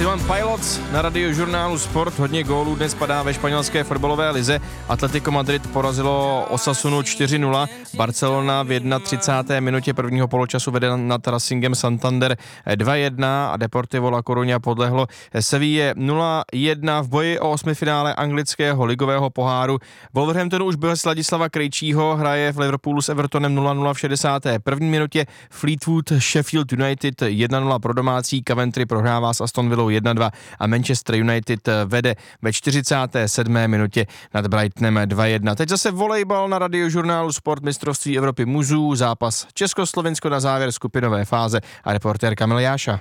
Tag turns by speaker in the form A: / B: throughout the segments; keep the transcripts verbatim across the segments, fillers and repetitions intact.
A: twenty-one Pilots na radiožurnálu Sport. Hodně gólů dnes padá ve španělské fotbalové lize. Atletico Madrid porazilo Osasunu čtyři nula. Barcelona v třicáté první minutě prvního poločasu vede nad Racingem Santander dva jedna a Deportivo La Coruña podlehlo Seville nula jedna v boji o osmifinále anglického ligového poháru. Wolverhamptonu už bez Ladislava Krejčího hraje v Liverpoolu s Evertonem nula nula v šedesáté první minutě. Fleetwood Sheffield United jedna nula pro domácí, Coventry prohrává s Aston Villou jedna dva a Manchester United vede ve čtyřicáté sedmé minutě nad Brightonem dva jedna. Teď zase volejbal na radiožurnálu Sport, mistrovství Evropy mužů, zápas Československo na závěr skupinové fáze a reportér Kamil Jáša.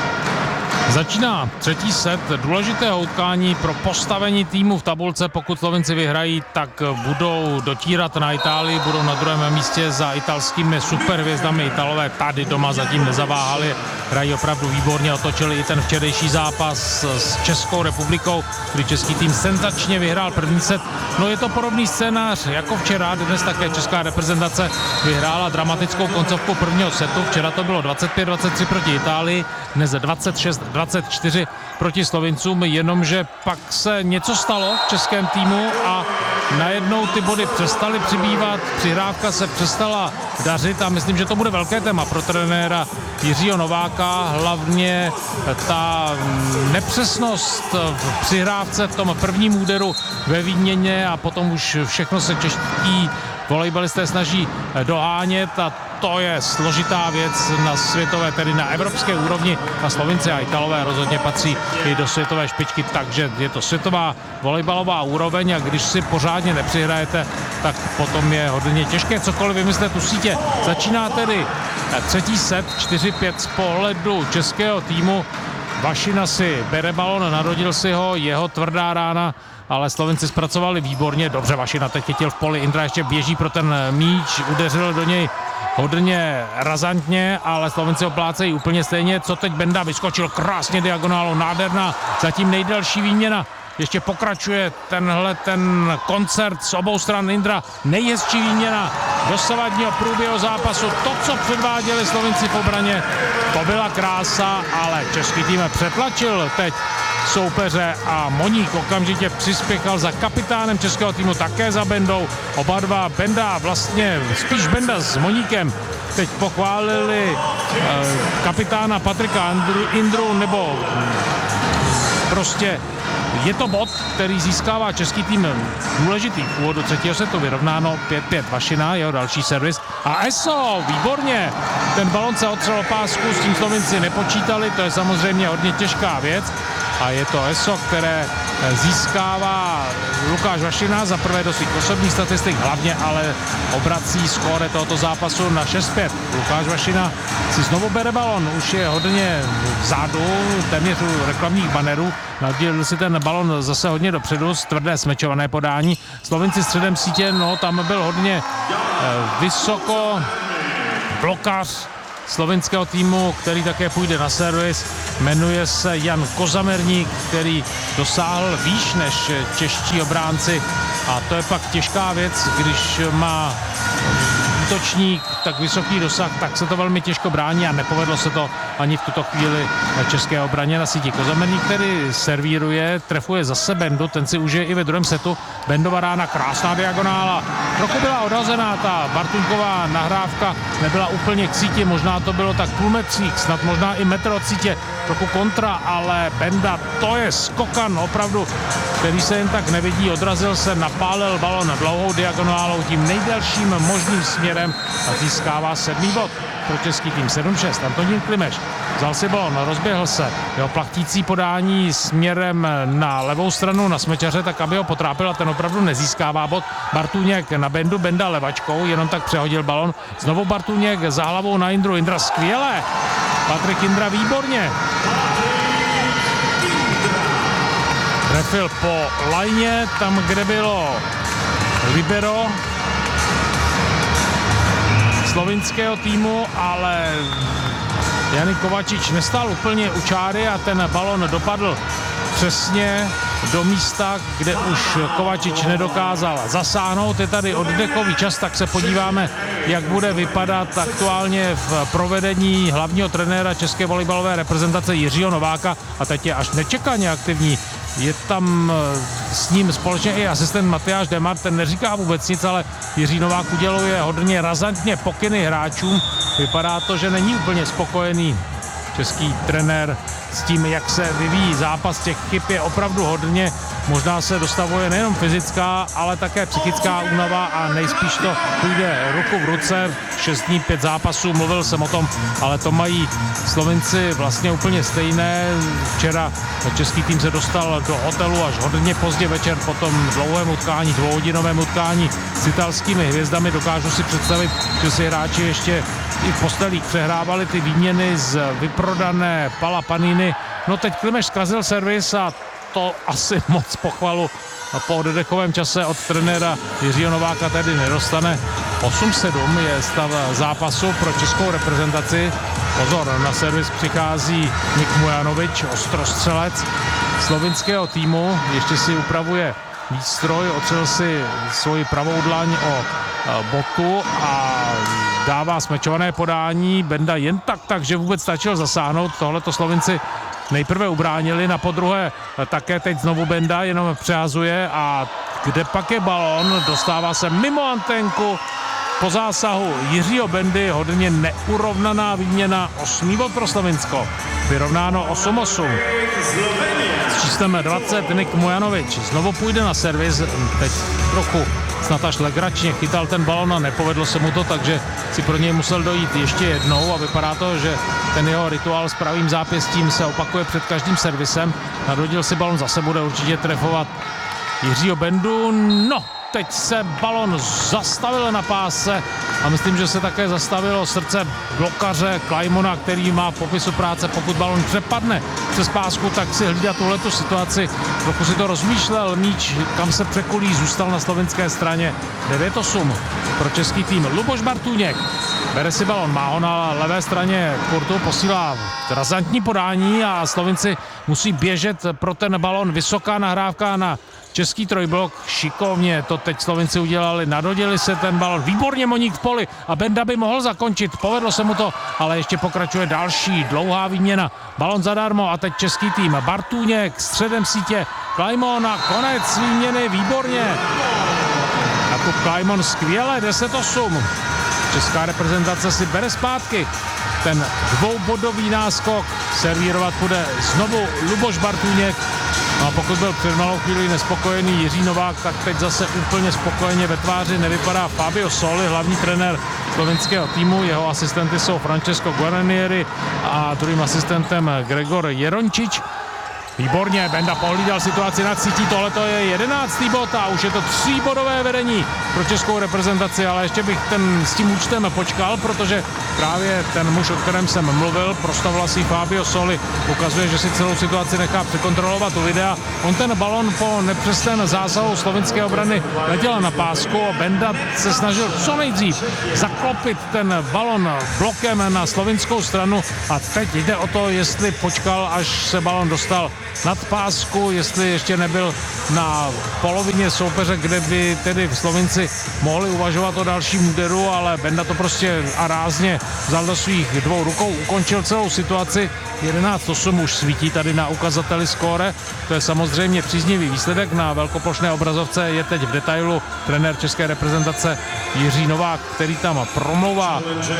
B: Začíná třetí set důležitého utkání pro postavení týmu v tabulce. Pokud Slovenci vyhrají, tak budou dotírat na Itálii, budou na druhém místě za italskými superhvězdami. Italové tady doma zatím nezaváhali, hrají opravdu výborně, otočili i ten včerejší zápas s Českou republikou, kdy český tým senzačně vyhrál první set. No je to podobný scénář jako včera, dnes také česká reprezentace vyhrála dramatickou koncovku prvního setu. Včera to bylo dvacet pět dvacet tři proti Itálii, dnes dvacet šest dvacet čtyři proti Slovincům, jenomže pak se něco stalo v českém týmu a najednou ty body přestaly přibývat, přihrávka se přestala dařit a myslím, že to bude velké téma pro trenéra Jiřího Nováka, hlavně ta nepřesnost v přihrávce v tom prvním úderu ve výměně a potom už všechno se čeští volejbalisté snaží dohánět a to je složitá věc na světové, tedy na evropské úrovni a Slovinci a Italové rozhodně patří i do světové špičky, takže je to světová volejbalová úroveň a když si pořádně nepřihrajete, tak potom je hodně těžké cokoliv vymyslet u sítě. Začíná tedy třetí set, čtyři pět z pohledu českého týmu. Vašina si bere balon, narodil si ho, jeho tvrdá rána, ale Slovenci zpracovali výborně, dobře Vašina teď chytil v poli, Indra ještě běží pro ten míč, udeřil do něj hodně razantně, ale Slovenci oplácejí úplně stejně, co teď Benda vyskočil krásně diagonálou, nádherná, zatím nejdelší výměna, ještě pokračuje tenhle ten koncert z obou stran. Indra, nejhezčí výměna dosavadního průběhu zápasu, to, co předváděli Slovenci v obraně, to byla krása, ale český tým přetlačil teď soupeře a Moník okamžitě přispěchal za kapitánem českého týmu, také za Bendou. Oba dva, Benda, vlastně spíš Benda s Moníkem, teď pochválili eh, kapitána Patrika Andru, Indru, nebo prostě je to bod, který získává český tým důležitý. V úvodu třetího setu vyrovnáno pět pět Vašina, jeho další servis. A Eso, výborně, ten balon se otřel o pásku, s tím Slovenci nepočítali, to je samozřejmě hodně těžká věc. A je to Eso, které získává Lukáš Vašina za prvé do svých osobních statistik, hlavně ale obrací skóre tohoto zápasu na šest pět. Lukáš Vašina si znovu bere balon, už je hodně vzadu, téměř u reklamních banerů, nadělil si ten balon zase hodně dopředu, tvrdé smečované podání. Slovenci středem sítě, no tam byl hodně eh, vysoko blokář slovenského týmu, který také půjde na servis. Jmenuje se Jan Kozamerník, který dosáhl výš než čeští obránci a to je pak těžká věc, když má útočník tak vysoký dosah, tak se to velmi těžko brání a nepovedlo se to ani v tuto chvíli české obraně na síti. Kozamerník, který servíruje, trefuje zase Bendu, ten si užije i ve druhém setu. Bendova rána, krásná diagonála. Trochu byla odhazená ta Bartunková nahrávka, nebyla úplně k síti, možná to bylo tak půlmetřík, snad možná i metr od sítě, trochu kontra, ale Benda, to je skokan opravdu, který se jen tak nevidí, odrazil se, napálil balon dlouhou diagonálou, tím nejdelším možným směrem a získává sedmý bod pro český tým. sedm šest. Antonín Klimeš vzal si balon, rozběhl se, jeho plachtící podání směrem na levou stranu na smečaře, tak aby ho potrápil a ten opravdu nezískává bod. Bartůněk na Bendu, Benda levačkou, jenom tak přehodil balon. Znovu Bartůněk za hlavou na Indru, Indra skvěle, Patrik Indra výborně. Trefil po lajně, tam, kde bylo libero slovinského týmu, ale Jany Kovačič nestál úplně u čáry a ten balon dopadl přesně do místa, kde už Kovačič nedokázal zasáhnout. Je tady oddechový čas, tak se podíváme, jak bude vypadat aktuálně v provedení hlavního trenéra české volejbalové reprezentace Jiřího Nováka a teď je až nečekaně aktivní. Je tam s ním společně i asistent Matyáš Demar, ten neříká vůbec nic, ale Jiří Novák uděluje hodně razantně pokyny hráčům. Vypadá to, že není úplně spokojený český trenér s tím, jak se vyvíjí zápas. Těch chyb je opravdu hodně. Možná se dostavuje nejenom fyzická, ale také psychická únava a nejspíš to půjde ruku v ruce. Šest dní, pět zápasů, mluvil jsem o tom, ale to mají Slovinci vlastně úplně stejné. Včera český tým se dostal do hotelu až hodně pozdě večer po tom dlouhém utkání, dvouhodinovém utkání s italskými hvězdami. Dokážu si představit, že si hráči ještě i v postelích přehrávali ty výměny z vyprodané Pala Panini. No teď Klimeš zkazil servis a to asi moc pochvalu po oddechovém čase od trenéra Jiřího Nováka tedy nedostane. osm sedm je stav zápasu pro českou reprezentaci. Pozor, na servis přichází Nik Mujanovič, ostrostřelec slovinského týmu. Ještě si upravuje výstroj, otřel si svoji pravou dlaň o botu a dává smečované podání. Benda jen tak, takže vůbec stačil zasáhnout. Tohleto Slovinci nejprve ubránili, na podruhé také teď znovu Benda jenom přehazuje a kde pak je balón, dostává se mimo anténku po zásahu Jiřího Bendy, hodně neurovnaná výměna, osmý bod pro Slovinsko, vyrovnáno osm osm. S číslem dvacet Nik Mujanovič znovu půjde na servis, teď trochu snad až legračně chytal ten balon a nepovedlo se mu to, takže si pro něj musel dojít ještě jednou a vypadá to, že ten jeho rituál s pravým zápěstím se opakuje před každým servisem. Nadhodil si balon, zase bude určitě trefovat Jiřího Bendu. No, teď se balon zastavil na páse a myslím, že se také zastavilo srdce blokaře Klajmona, který má v popisu práce, pokud balon přepadne přes pásku, tak si hlídá tuhletu situaci. Trochu si to rozmýšlel, míč, kam se překulí, zůstal na slovinské straně. devět osm pro český tým. Luboš Bartůněk bere si balon, má ho na levé straně kurtu, posílá razantní podání a Slovinci musí běžet pro ten balon. Vysoká nahrávka na český trojblok, šikovně to teď Slovinci udělali, nadhodili se ten balon, výborně Moník v poli a Benda by mohl zakončit, povedlo se mu to, ale ještě pokračuje další dlouhá výměna, balon zadarmo a teď český tým, Bartůněk středem sítě, Klajmon a konec výměny, výborně. Jakub Klajmon skvěle, deset osm. Česká reprezentace si bere zpátky ten dvoubodový náskok, servírovat bude znovu Luboš Bartůněk. No a pokud byl před malou chvíli nespokojený Jiří Novák, tak teď zase úplně spokojeně ve tváři nevypadá Fabio Soli, hlavní trenér slovinského týmu. Jeho asistenty jsou Francesco Guaranieri a druhým asistentem Gregor Jerončič. Výborně, Benda pohlídal situaci nad sítí, tohleto je jedenáctý bod a už je to tříbodové vedení pro českou reprezentaci, ale ještě bych ten s tím účtem počkal, protože právě ten muž, o kterém jsem mluvil, prostavovlasý Fabio Soli, ukazuje, že si celou situaci nechá překontrolovat u videa. On ten balon po nepřesném zásahu slovinské obrany letěl na pásku a Benda se snažil co nejdřív zaklopit ten balon blokem na slovinskou stranu a teď jde o to, jestli počkal, až se balon dostal nad pásku, jestli ještě nebyl na polovině soupeře, kde by tedy Slovinci mohli uvažovat o dalším úderu, ale Benda to prostě a rázně vzal do svých dvou rukou, ukončil celou situaci. jedenáct osm už svítí tady na ukazateli skóre, to je samozřejmě příznivý výsledek. Na velkoplošné obrazovce je teď v detailu trenér české reprezentace Jiří Novák, který tam promlouvá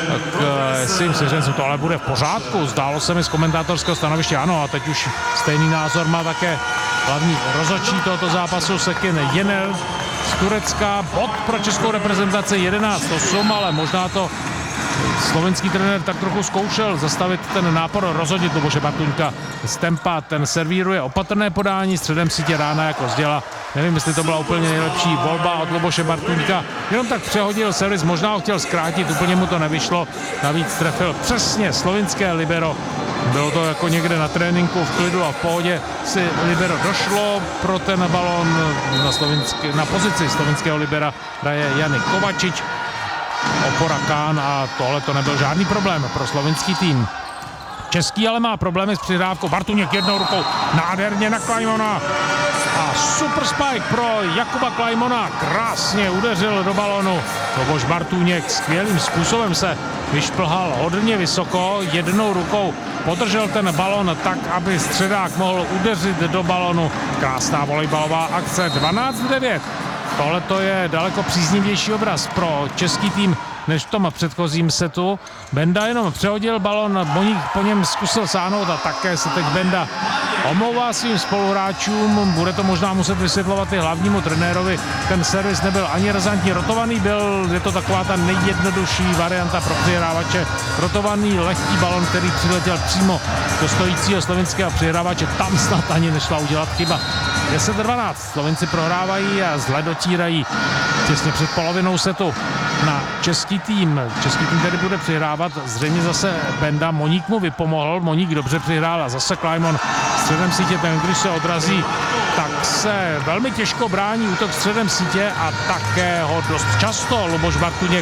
B: k svým svěřencům. To ale bude v pořádku, zdálo se mi z komentátorského stanoviště, ano, a teď už stejný názor má také hlavní rozhodčí tohoto zápasu Sekin Yener z Turecka. Bod pro českou reprezentaci jedenáct osm, ale možná to slovenský trenér tak trochu zkoušel zastavit ten nápor, rozhodit Luboše Bartůňka z tempa, ten servíruje opatrné podání, středem sítě rána jako zděla. Nevím, jestli to byla úplně nejlepší volba od Luboše Bartůňka, jenom tak přehodil servis, možná ho chtěl zkrátit, úplně mu to nevyšlo, navíc trefil přesně slovinské libero. Bylo to jako někde na tréninku v klidu a v pohodě si libero došlo pro ten balón na, slovinské, na pozici slovinského libera hraje Jany Kovačič, opora Kán a tohle to nebyl žádný problém pro slovinský tým. Český ale má problémy s přihrávkou. Bartuněk jednou rukou nádherně na Klajmona. A super spike pro Jakuba Klajmona. Krásně udeřil do balonu. Luboš Bartuněk skvělým způsobem se vyšplhal hodně vysoko. Jednou rukou podržel ten balon tak, aby středák mohl udeřit do balonu. Krásná volejbalová akce. dvanáct devět. Tohle to je daleko příznivější obraz pro český tým než v tom předchozím setu. Benda jenom přehodil balon, Boník po něm zkusil sáhnout a také se teď Benda omlouvá svým spoluhráčům. Bude to možná muset vysvětlovat i hlavnímu trenérovi. Ten servis nebyl ani razantní, rotovaný byl, je to taková ta nejjednodušší varianta pro přihrávače. Rotovaný lehký balon, který přiletěl přímo do stojícího slovinského přihrávače. Tam snad ani nešla udělat chyba. deset dvanáct. Slovinci prohrávají a zle dotírají těsně před polovinou setu na český tým. Český tým tedy bude přihrávat, zřejmě zase Benda, Moník mu vypomohl, Moník dobře přihrál a zase Klajmon středem sítě, ten když se odrazí, tak se velmi těžko brání útok středem sítě a také ho dost často Luboš Bartuněk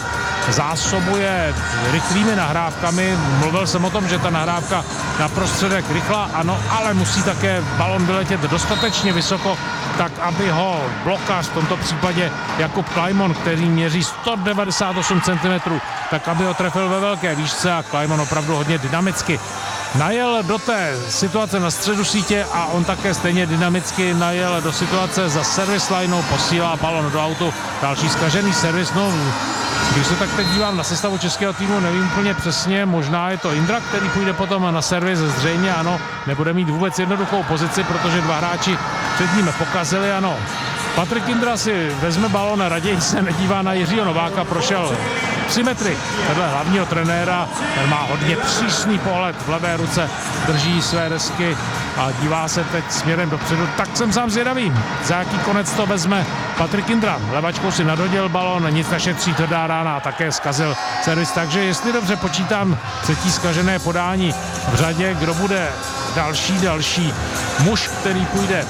B: zásobuje rychlými nahrávkami. Mluvil jsem o tom, že ta nahrávka na prostředek rychlá, ano, ale musí také balon vyletět dostatečně vysoko, tak aby ho blokář, v tomto případě Jakub Klajmon, který měří sto devadesát osm centimetrů, tak aby ho trefil ve velké výšce a Klajmon opravdu hodně dynamicky najel do té situace na středu sítě a on také stejně dynamicky najel do situace za service lineou, posílá balon do autu, další zkažený servis. No, když se tak teď dívám na sestavu českého týmu, nevím úplně přesně, možná je to Indra, který půjde potom na servis, zřejmě ano, nebude mít vůbec jednoduchou pozici, protože dva hráči před ním pokazili, ano. Patrik Indra si vezme balon a raději se nedívá na Jiřího Nováka, prošel tři metry vedle hlavního trenéra, ten má hodně přísný pohled v levé ruce, drží své desky a dívá se teď směrem dopředu, tak jsem sám zvědavý, za jaký konec to vezme Patrik Indra. Levačkou si nadhodil balon, nic nešetří, tvrdá rána a také zkazil servis, takže jestli dobře počítám třetí zkažené podání v řadě, kdo bude další, další muž, který půjde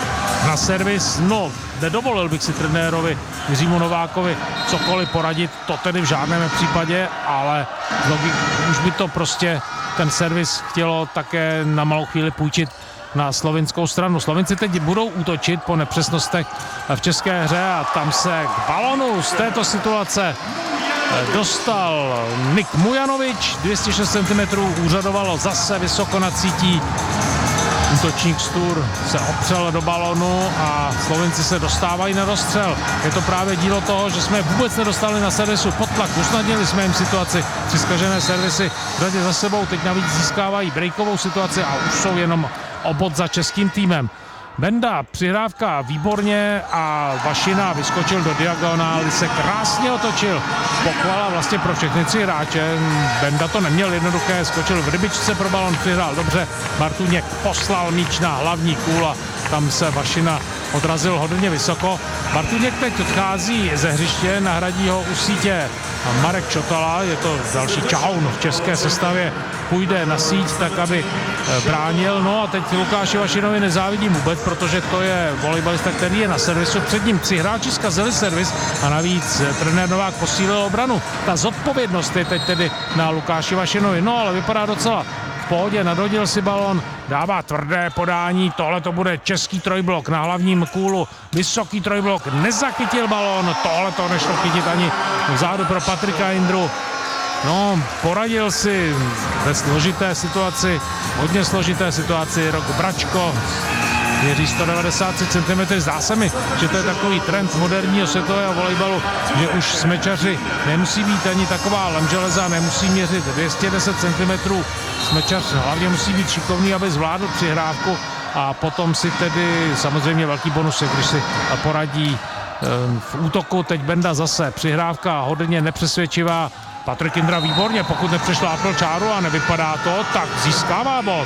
B: na servis, no nedovolil bych si trenérovi Jiřímu Novákovi cokoliv poradit, to tedy v žádném případě, ale logik, už by to prostě ten servis chtělo také na malou chvíli půjčit na slovinskou stranu. Slovinci teď budou útočit po nepřesnostech v české hře a tam se k balonu z této situace dostal Nik Mujanovič, dvě stě šest centimetrů, úřadovalo zase vysoko nad sítí. Útočník Stur se opřel do balonu a Slovenci se dostávají na dostřel. Je to právě dílo toho, že jsme vůbec nedostali na servisu pod tlak. Usnadnili jsme jim situaci. Tři zkažené servisy v řadě za sebou. Teď navíc získávají breakovou situaci a už jsou jenom o bod za českým týmem. Benda, přihrávka výborně a Vašina vyskočil do diagonály, se krásně otočil. Pochvala vlastně pro všechny tři hráče. Benda to neměl jednoduché, skočil v rybičce pro balon, přihrál dobře. Bartuněk poslal míč na hlavní kůl a tam se Vašina odrazil hodně vysoko. Bartuněk teď odchází ze hřiště, nahradí ho u sítě Marek Čotala, je to další čahoun v české sestavě, půjde na síť tak, aby bránil. No a teď Lukáši Vašinovi nezávidím vůbec, protože to je volejbalista, který je na servisu. Před ním tři hráči zkazili servis a navíc trenér Novák posílil obranu. Ta zodpovědnost je teď tedy na Lukáši Vašinovi. No ale vypadá docela v pohodě, nadhodil si balon, dává tvrdé podání, tohle to bude český trojblok na hlavním kůlu, vysoký trojblok, nezachytil balon, tohle to nešlo chytit ani vzadu pro Patrika Indru. No, poradil si ve složité situaci, hodně složité situaci, Rok Bračko, měří sto devadesát tři centimetrů. Zdá se mi, že to je takový trend moderního světového volejbalu, že už smečaři nemusí být ani taková lamželeza, nemusí měřit dvě stě deset centimetrů. Smečař hlavně musí být šikovný, aby zvládl přihrávku a potom si tedy samozřejmě velký bonus je, když si poradí v útoku. Teď Benda zase přihrávka hodně nepřesvědčivá. Patrik Indra výborně, pokud nepřešlápl čáru a nevypadá to, tak získává bod.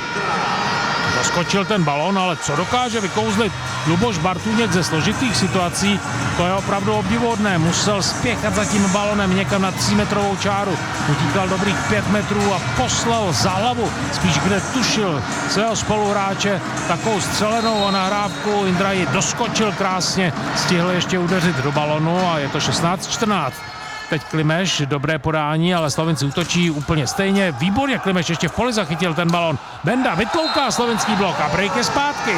B: Doskočil ten balon, ale co dokáže vykouzlit Luboš Bartuněk ze složitých situací, to je opravdu obdivuhodné. Musel spěchat za tím balonem někam na třímetrovou čáru. Utíkal dobrých pět metrů a poslal za hlavu, spíš kde tušil svého spoluhráče, takovou střelenou nahrávku. Indra ji doskočil krásně, stihl ještě udeřit do balonu a je to šestnáct čtrnáct. teď Klimeš, dobré podání, ale Slovenci útočí úplně stejně. Výborně Klimeš ještě v poli zachytil ten balon. Benda vytlouká slovenský blok a break je zpátky.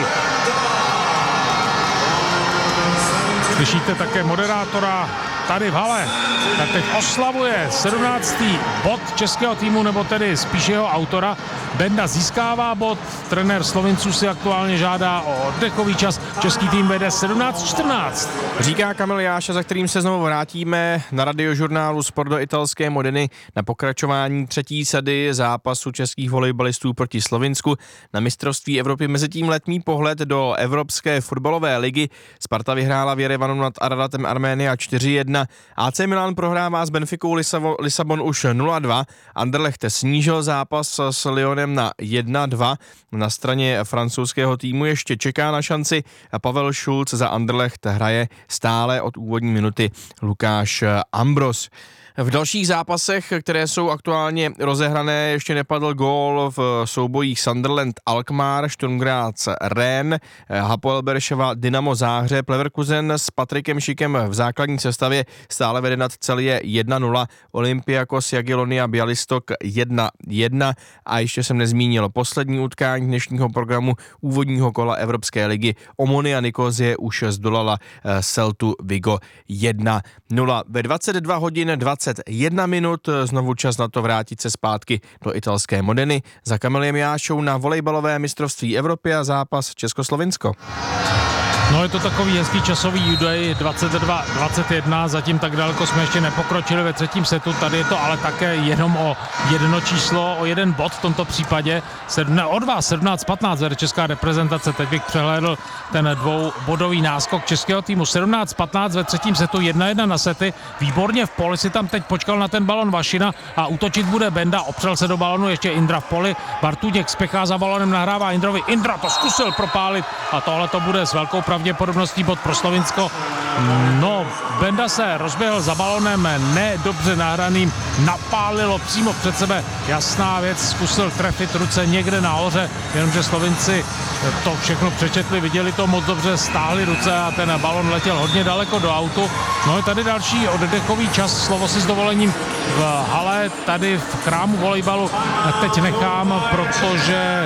B: Slyšíte také moderátora tady v hale, tak teď oslavuje sedmnáctý bod českého týmu, nebo tedy spíš jeho autora. Benda získává bod, trenér Slovinců si aktuálně žádá o oddechový čas, český tým vede sedmnáct čtrnáct.
A: Říká Kamil Jáša, za kterým se znovu vrátíme na radiožurnálu Sport do italské Modeny na pokračování třetí sady zápasu českých volejbalistů proti Slovinsku na mistrovství Evropy. Mezitím letní pohled do Evropské fotbalové ligy. Sparta vyhrála v Jerevanu nad Araratem Arménia čtyři jedna. á cé Milan prohrává s Benficou Lisabon už nula dva. Anderlecht snížil zápas s Lyonem na jedna dva. Na straně francouzského týmu ještě čeká na šanci. Pavel Schulz za Anderlecht hraje stále od úvodní minuty Lukáš Ambros. V dalších zápasech, které jsou aktuálně rozehrané, ještě nepadl gól v soubojích Sunderland Alkmaar, Sturm Graz Rennes, Hapoel Berševa Dynamo Záhřeb, Leverkusen s Patrikem Šikem v základní sestavě stále vede nad Celje jedna nula, Olympiakos Jagiellonia Bialystok jedna jedna a ještě jsem nezmínil poslední utkání dnešního programu úvodního kola Evropské ligy. Omonia Nikozie už zdolala Celtu Vigo jedna nula. Ve dvacet dva hodin dvacet jedna minut, znovu čas na to vrátit se zpátky do italské Modeny. Za Kamilem Jášou na volejbalové mistrovství Evropy a zápas Československo.
B: No je to takový hezký časový údaj, dvacet dva dvacet jedna, zatím tak daleko jsme ještě nepokročili ve třetím setu, tady je to ale také jenom o jedno číslo, o jeden bod v tomto případě, ne, o dva, sedmnáct patnáct vede česká reprezentace, teď bych přehlédl ten dvoubodový náskok českého týmu, sedmnáct patnáct ve třetím setu, jedna jedna na sety, výborně v poli si tam teď počkal na ten balon Vašina a útočit bude Benda, opřel se do balonu, ještě Indra v poli, Bartuněk spěchá za balonem, nahrává Indrovi, Indra to zkusil propálit a tohle to bude s velkou pravděpodobností bod pro Slovinsko. No, Benda se rozběhl za balonem, ne dobře nahraným, napálilo přímo před sebe, jasná věc, zkusil trefit ruce někde nahoře, jenomže Slovinci to všechno přečetli, viděli to moc dobře, stáhli ruce a ten balon letěl hodně daleko do autu. No je tady další oddechový čas, slovo si s dovolením v hale, tady v chrámu volejbalu teď nechám, protože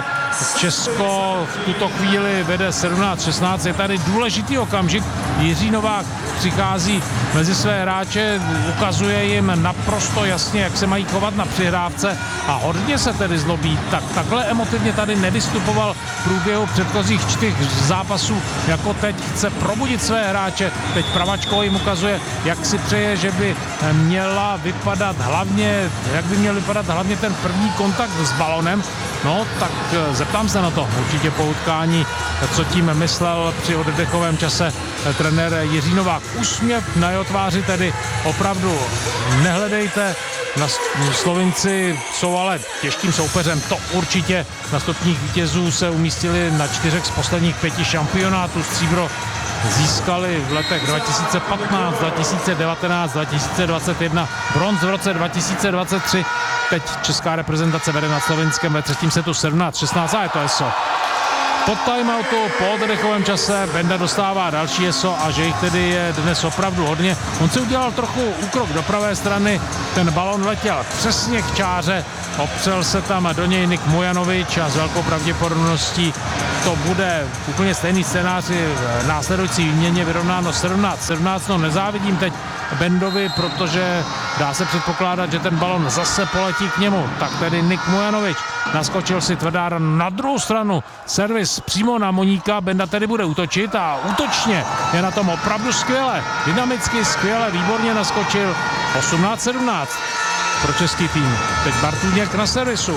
B: Česko v tuto chvíli vede sedmnáct šestnáct, je tady důležitý okamžik, Jiří Novák přichází mezi své hráče, ukazuje jim naprosto jasně, jak se mají chovat na přihrávce a hodně se tedy zlobí, tak takhle emotivně tady nevystupoval v průběhu předchozích čtyř zápasů, jako teď chce probudit své hráče, teď Pravačko jim ukazuje, jak si přeje, že by měla vypadat hlavně, jak by měl vypadat hlavně ten první kontakt s balonem, no tak zeptám se na to určitě po utkání, co tím myslel při oddechovém čase trenér Jiří Novák. Úsměv na jeho tváři tedy opravdu nehledejte, na Slovinci jsou ale těžkým soupeřem, to určitě. Na stupních vítězů se umístili na čtyřech z posledních pěti šampionátů, stříbro získali v letech dva tisíce patnáct, dva tisíce devatenáct, dva tisíce dvacet jedna, bronz v roce dva tisíce dvacet tři. Teď česká reprezentace vede nad Slovinskem ve třetím setu sedmnáct šestnáct a je to eso. Po timeoutu, po oddechovém čase Benda dostává další eso a že jich tedy je dnes opravdu hodně. On si udělal trochu úkrok do pravé strany, ten balon letěl přesně k čáře, opřel se tam do něj Nik Mujanovič a s velkou pravděpodobností to bude úplně stejný scénář v následující výměně, vyrovnáno sedmnáct sedmnáct. No nezávidím teď Bendovi, protože dá se předpokládat, že ten balon zase poletí k němu. Tak tedy Nik Mujanovič naskočil si tvrdár na druhou stranu, servis přímo na Moníka, Benda tedy bude útočit a útočně je na tom opravdu skvěle, dynamicky skvěle, výborně naskočil, osmnáct sedmnáct pro český tým. Teď Bartuněk na servisu.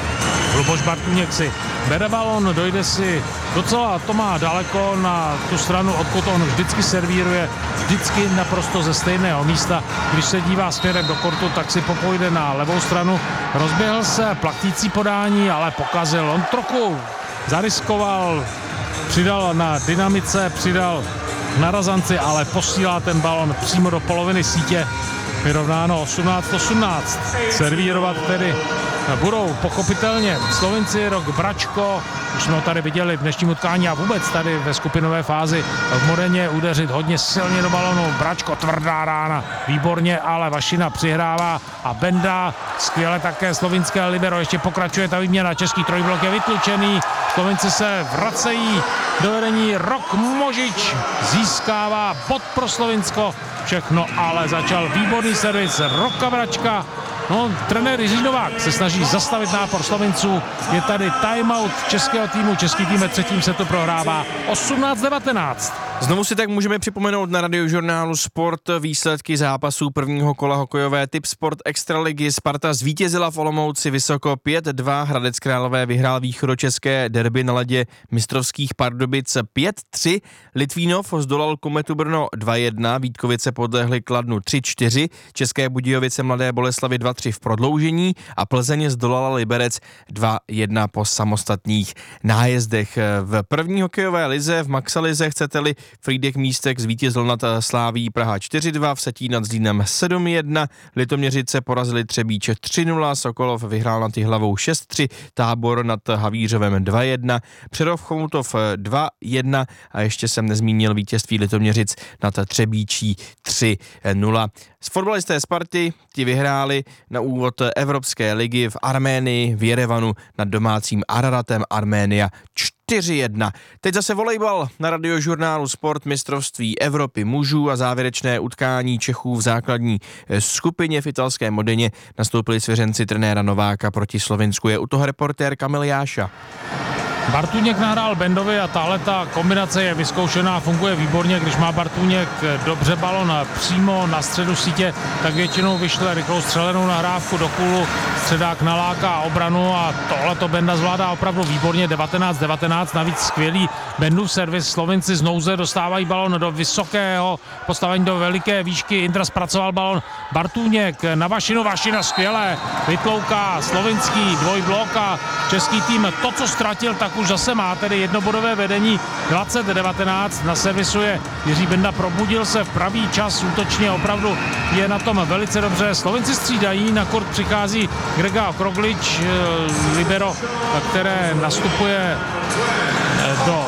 B: Luboš Bartuněk si bere balon, dojde si docela, to má daleko na tu stranu, odkud on vždycky servíruje, vždycky naprosto ze stejného místa. Když se dívá směrem do kortu, tak si popojde na levou stranu. Rozběhl se plachtící podání, ale pokazil. On trochu zariskoval, přidal na dynamice, přidal na razanci, ale posílá ten balon přímo do poloviny sítě. Vyrovnáno osmnáct osmnáct. Servírovat tedy budou pochopitelně Slovinci, Rok Bračko, už jsme ho tady viděli v dnešním utkání a vůbec tady ve skupinové fázi v Modeně udeřit hodně silně do balonu. Bračko, tvrdá rána, výborně, ale Vašina přihrává a Benda, skvěle také slovinské libero, ještě pokračuje ta výměna, český trojblok je vytlučený, Slovinci se vracejí do vedení, Rok Možič získává bod pro Slovinsko, všechno ale začal výborný servis Roka Bračka. No, trenér Jiří Novák se snaží zastavit nápor Slovinců. Je tady timeout českého týmu. Český tým ve třetím setu prohrává osmnáct devatenáct.
A: Znovu si tak můžeme připomenout na Radiožurnálu Sport výsledky zápasů prvního kola hokejové Tip Sport Extraligy. Sparta zvítězila v Olomouci vysoko pět dva, Hradec Králové vyhrál východočeské derby na ledě mistrovských Pardubic pět tři, Litvínov zdolal Kometu Brno dva jedna, Vítkovice podlehly Kladnu tři čtyři, České Budějovice Mladé Boleslavi dva tři v prodloužení a Plzeň zdolala Liberec dva jedna po samostatných nájezdech. V první hokejové lize v Maxalize, chcete-li, Frýdek Místek zvítězil nad Sláví Praha čtyři dva, Vsetí nad Zlínem sedm jedna, Litoměřice porazili Třebíče tři nula, Sokolov vyhrál nad Jihlavou šest tři, Tábor nad Havířovem dva jedna, Přerov Chomutov dva jedna a ještě jsem nezmínil vítězství Litoměřic nad Třebíčí tři nula. Z fotbalisté Sparty ti vyhráli na úvod Evropské ligy v Arménii v Jerevanu nad domácím Araratem Arménia čtyři jedna. Teď zase volejbal na Radiožurnálu Sport, mistrovství Evropy mužů a závěrečné utkání Čechů v základní skupině v italské Modeně nastoupili svěřenci trenéra Nováka proti Slovinsku. Je u toho reportér Kamil Jáša.
B: Bartůněk nahrál Bendovi a tahle ta kombinace je vyzkoušená, funguje výborně, když má Bartůněk dobře balon přímo na středu sítě, tak většinou vyšle rychlou střelenou nahrávku do kůlu, středák naláká obranu a tohle to Benda zvládá opravdu výborně. Devatenáct devatenáct, navíc skvělý Bendův servis, Slovinci z nouze dostávají balon do vysokého postavení, do veliké výšky, Indra zpracoval balon, Bartůněk na Vašinu, Vašina skvělé, vytlouká slovinský dvojblok a český tým to, co ztratil, tak už zase má tedy jednobodové vedení dvacet devatenáct, na servisu je Jiří Benda, probudil se v pravý čas, útočně opravdu je na tom velice dobře. Slovinci střídají, na kort přichází Grega Kroglič, libero, které nastupuje do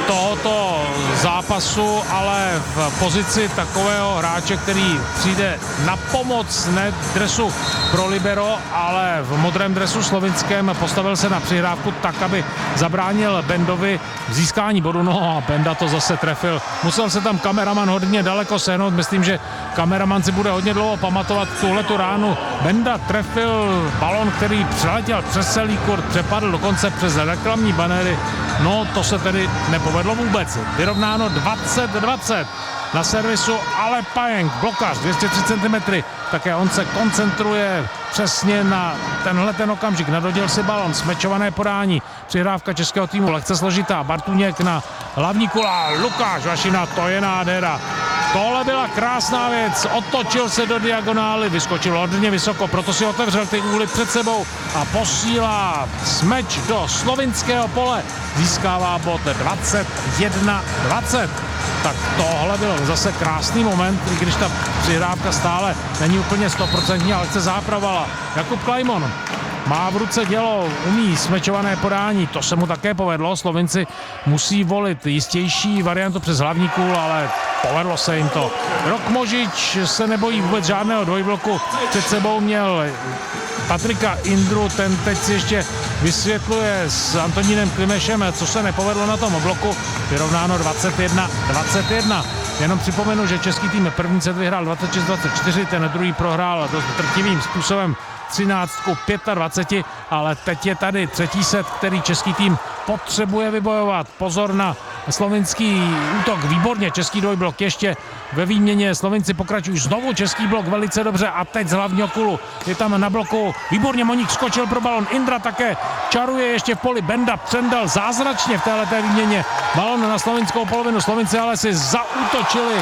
B: tohoto zápasu, ale v pozici takového hráče, který přijde na pomoc, ne dresu pro libero, ale v modrém dresu slovinském, postavil se na přihrávku tak, aby zabránil Bendovi v získání bodu, no a Benda to zase trefil. Musel se tam kameraman hodně daleko sehnout, myslím, že kameraman si bude hodně dlouho pamatovat tuhletu ránu. Benda trefil balon, který přeletěl přes celý kurt, přepadl dokonce přes reklamní banery, no to se tedy nepovedlo vůbec. Vyrovnáno dvacet dvacet. Na servisu ale Pajeng, blokář dvě stě tři centimetrů, také on se koncentruje přesně na tenhle ten okamžik, nadhodil si balon, smečované podání, přihrávka českého týmu lehce složitá, Bartůněk na hlavní kula, Lukáš Vašina, to je nádhera. Tohle byla krásná věc, otočil se do diagonály, vyskočil hodně vysoko, proto si otevřel ty úly před sebou a posílá smeč do slovinského pole, získává bod dvacet jedna dvacet. Tak tohle byl zase krásný moment, i když ta přihrávka stále není úplně stoprocentní, ale se zápravala. Jakub Klajmon má v ruce dělo, umí smečované podání, to se mu také povedlo, Slovinci musí volit jistější variantu přes hlavní kůl, ale povedlo se jim to. Rok Možič se nebojí vůbec žádného dvojbloku, před sebou měl Patrika Indru, ten teď si ještě vysvětluje s Antonínem Klimešem, co se nepovedlo na tom bloku, vyrovnáno dvacet jedna dvacet jedna. Jenom připomenu, že český tým první set vyhrál dvacet šest dvacet čtyři, ten druhý prohrál dost drtivým způsobem třináct ku dvaceti pěti, ale teď je tady třetí set, který český tým potřebuje vybojovat. Pozor na slovinský útok, výborně, český dvojblok ještě ve výměně, Slovinci pokračují, znovu český blok velice dobře a teď z hlavního kulu je tam na bloku, výborně Moník skočil pro balon, Indra také čaruje ještě v poli, Benda přendal zázračně v téhleté výměně balon na slovinskou polovinu, Slovinci ale si zaútočili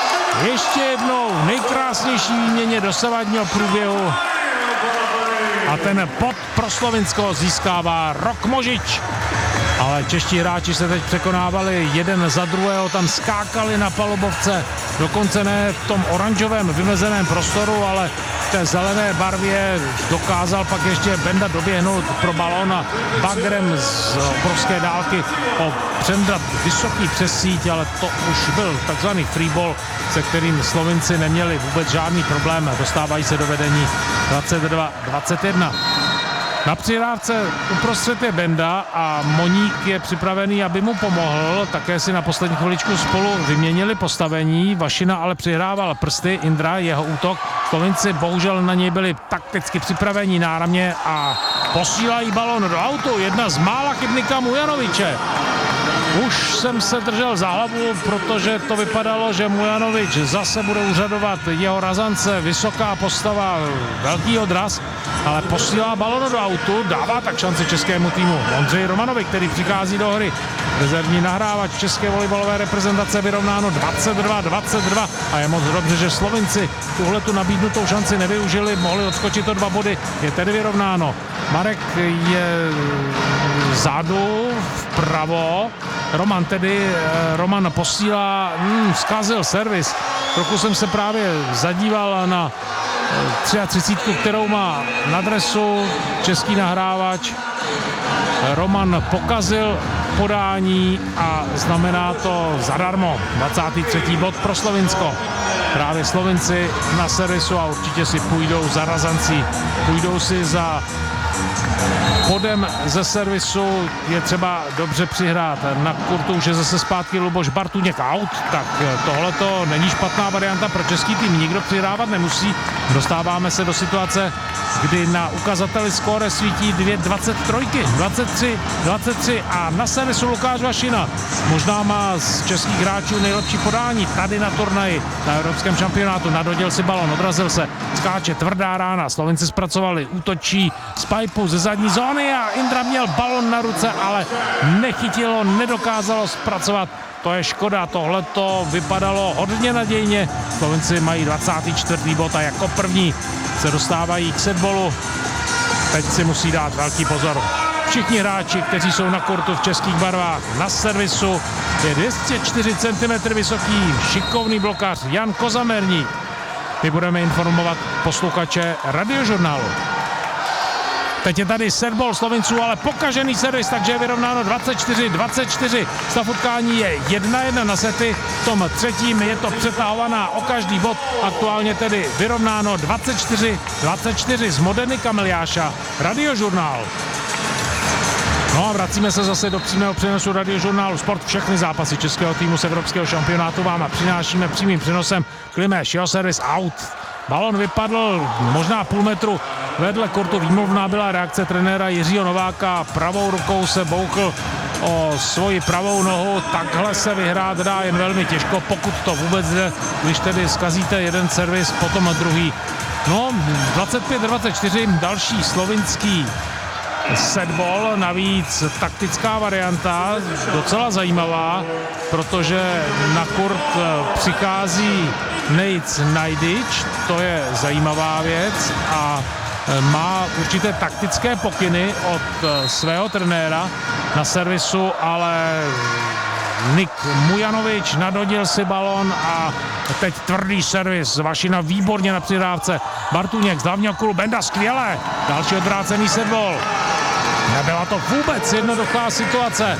B: ještě jednou nejkrásnější výměně dosavadního průběhu. A ten pod pro Slovinsko získává Rok Možič. Ale čeští hráči se teď překonávali jeden za druhého, tam skákali na palubovce, dokonce ne v tom oranžovém vymezeném prostoru, ale té zelené barvě, dokázal pak ještě Benda doběhnout pro balón a bagrem z obrovské dálky přendat vysoký přes síť, ale to už byl takzvaný freeball, se kterým Slovinci neměli vůbec žádný problém. Dostávají se do vedení dvacet dva dvacet jedna. Na přihrávce uprostřed je Benda a Moník je připravený, aby mu pomohl. Také si na poslední chviličku spolu vyměnili postavení. Vašina ale přihrával prsty. Indra, jeho útok. Slovinci bohužel na něj byli takticky připraveni náramně a posílají balón do autu. Jedna z mála chybnika Mujanoviče. Už jsem se držel za hlavu, protože to vypadalo, že Mujanovič zase bude úřadovat jeho razance, vysoká postava, velký odraz, ale posílá balon do autu, dává tak šanci českému týmu. Ondřej Romanovi, který přichází do hry. Rezervní nahrávač české volejbalové reprezentace, vyrovnáno dvacet dva dvacet dva a je moc dobře, že Slovinci tuhle tu nabídnutou šanci nevyužili, mohli odskočit o dva body, je tedy vyrovnáno. Marek je vzadu, vpravo, Roman tedy, Roman posílá, hmm, zkazil servis. Trochu jsem se právě zadíval na třicet tři, kterou má na dresu český nahrávač. Roman pokazil podání a znamená to zadarmo. dvacátý třetí bod pro Slovinsko. Právě Slovinci na servisu a určitě si půjdou za razancí. Půjdou si za bodem ze servisu, je třeba dobře přihrát. Na kurtu už je zase zpátky Luboš Bartuněk out, tak tohleto není špatná varianta pro český tým. Nikdo přihrávat nemusí. Dostáváme se do situace, kdy na ukazateli skóre svítí dvě dvacet tři, dvacet tři dvacet tři a na servisu Lukáš Vašina. Možná má z českých hráčů nejlepší podání tady na turnaji na evropském šampionátu. Nadoděl si balon, odrazil se, skáče tvrdá rána. Slovinci zpracovali, útočí z pipu ze zadní zóny a Indra měl balon na ruce, ale nechytilo, nedokázalo zpracovat. To je škoda, tohleto vypadalo hodně nadějně. Slovenci mají dvacátý čtvrtý bod a jako první se dostávají k setballu. Teď si musí dát velký pozor. Všichni hráči, kteří jsou na kurtu v českých barvách, na servisu je dvě stě čtyři centimetrů vysoký, šikovný blokař Jan Kozamerník. My budeme informovat posluchače Radiožurnálu. Teď je tady setball Slovinců, ale pokažený servis, takže je vyrovnáno dvacet čtyři dvacet čtyři. Stav utkání je jedna jedna na sety. V tom třetím je to přetahovaná o každý bod. Aktuálně tedy vyrovnáno dvacet čtyři dvacet čtyři z Modeny Kamiliáša. Radiožurnál. No a vracíme se zase do přímého přenosu Radiožurnálu Sport. Všechny zápasy českého týmu z evropského šampionátu vám a přinášíme přímým přenosem. Klimeš, jeho servis out. Balon vypadl možná půl metru vedle kurtu. Výmluvná byla reakce trenéra Jiřího Nováka. Pravou rukou se bouchl o svoji pravou nohu. Takhle se vyhrát dá jen velmi těžko, pokud to vůbec jde, když tedy zkazíte jeden servis, potom druhý. No, dvacet pět dvacet čtyři, další slovinský setball, navíc taktická varianta, docela zajímavá, protože na kurt přichází Nejc Najdič, to je zajímavá věc a má určité taktické pokyny od svého trenéra na servisu, ale Nik Mujanovič nadhodil si balon a teď tvrdý servis. Vašina výborně na přihrávce. Bartuněk z hlavního kulu, Benda skvěle. Další odvrácený setball. Nebyla to vůbec jednoduchá situace,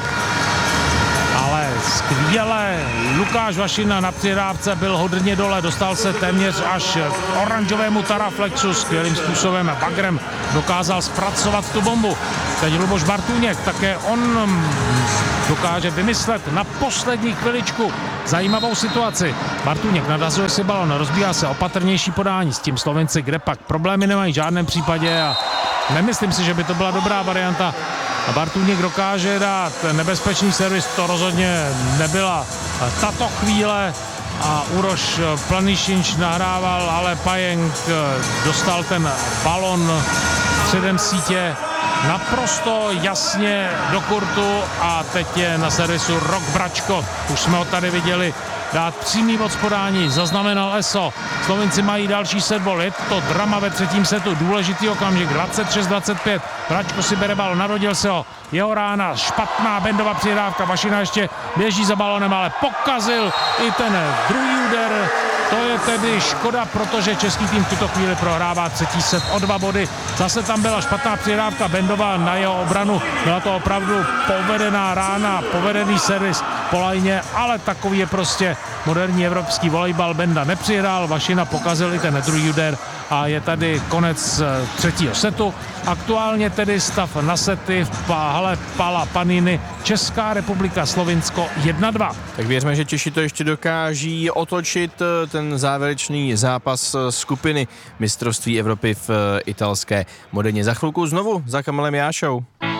B: ale skvěle. Lukáš Vašina na přihrávce byl hodně dole, dostal se téměř až k oranžovému taraflexu. Skvělým způsobem bagrem dokázal zpracovat tu bombu. Teď Luboš Bartuněk, také on dokáže vymyslet na poslední chviličku zajímavou situaci. Bartuněk nadazuje si balon, rozbíhá se opatrnější podání, s tím Slovenci kde pak problémy nemají v žádném případě a nemyslím si, že by to byla dobrá varianta. Bartuněk dokáže dát nebezpečný servis, to rozhodně nebyla tato chvíle a Uroš Planišinč nahrával, ale Pajeng dostal ten balon středem sítě naprosto jasně do kurtu a teď je na servisu Rok Bračko. Už jsme ho tady viděli dát přímý bod z podání, zaznamenal Eso. Slovinci mají další setball, je to drama ve třetím setu, důležitý okamžik, dvacet šest dvacet pět. Bračko si bere balon, narodil se ho, jeho rána, špatná Bendova přihrávka, Vašina ještě běží za balonem, ale pokazil i ten druhý úder To je tedy škoda, protože český tým v tuto chvíli prohrává třetí set o dva body. Zase tam byla špatná přihrávka Bendova na jeho obranu. Byla to opravdu povedená rána, povedený servis po lajně, ale takový je prostě moderní evropský volejbal. Benda nepřihrál, Vašina pokazil i ten druhý úder a je tady konec třetího setu. Aktuálně tedy stav na sety v hale Pala Paniny Česká republika Slovinsko jedna dva.
A: Tak věřme, že Češi to ještě dokáží otočit, ten závěrečný zápas skupiny mistrovství Evropy v italské Modeně. Za chvilku znovu za Kamilem Jášou.